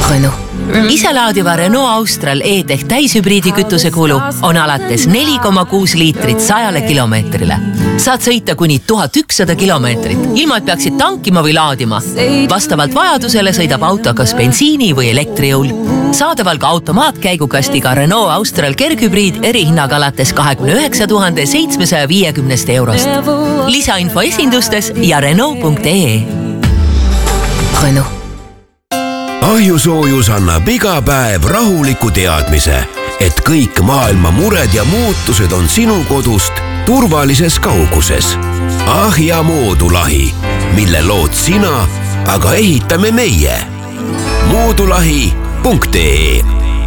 Renault. Iselaadiva Renault Austral E-Tech täishübriidi kütuse kulu on alates 4,6 liitrit 100 kilomeetrile. Saad sõita kuni 1100 kilomeetrit, ilma et peaksid tankima või laadima. Vastavalt vajadusele sõidab auto kas bensiini või elektrijõul. Saadaval ka automaatkäigukastiga Renault Austral kerghübriid erihinnaga alates 29 750 eurost. Lisainfo esindustes ja Renault.ee. Renault. Ahjusoojus annab iga päev rahuliku teadmise, et kõik maailma mured ja muutused on sinu kodust turvalises kauguses. Ahja Moodulahi, mille lood sina, aga ehitame meie. Moodulahi.ee.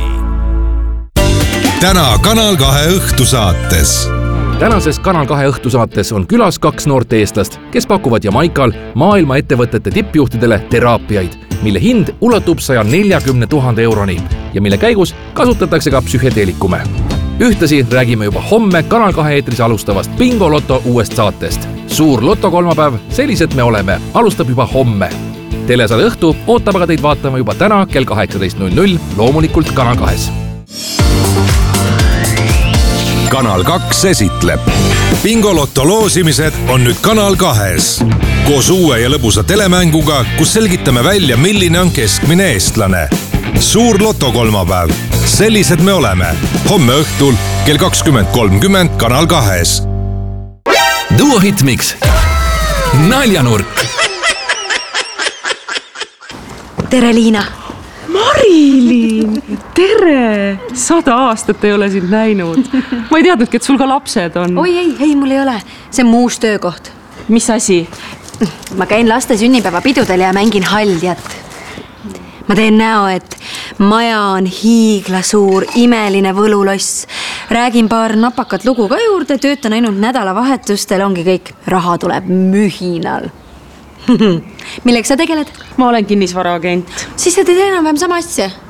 Täna Kanal 2 õhtusaates. Tänases Kanal 2 õhtusaates on külas 2 noort eestlast, kes pakuvad Jamaikal maailma ettevõtete tippjuhtidele teraapiaid, mille hind ulatub 140 000 euroni ja mille käigus kasutatakse ka psühhedeelikume. Ühtlasi räägime juba homme Kanal 2 eetris alustavast Bingo Lotto uuest saatest. Suur Lotto kolmapäev, sellised me oleme, alustab juba homme. Telesaade õhtu ootab aga teid vaatama juba täna kell 18.00, loomulikult Kanal 2. Kanal 2 esitleb. Bingo Lotto loosimised on nüüd Kanal 2. Koos uue ja lõbusa telemänguga, kus selgitame välja, milline on keskmine eestlane. Suur Lotto kolmapäev. Sellised me oleme. Homme õhtul kell 20.30 Kanal 2. Duo Hitmix. Naljanurk. Tere, Liina. Marilyn, tere! 100 aastat ei ole sind näinud. Ma ei teadnudki, et sul ka lapsed on. Oi, ei, mul ei ole. See on muus töökoht. Mis asi? Ma käin laste sünnipäevapidudel ja mängin haljat. Ma teen näo, et maja on hiiglasuur, imeline võluloss. Räägin paar napakat lugu ka juurde, töötan ainult nädalavahetustel, ongi kõik. Raha tuleb mühinal. Milleks sa tegeled? Ma olen kinnisvaraagent. Siis sa teed enam-vähem sama asja.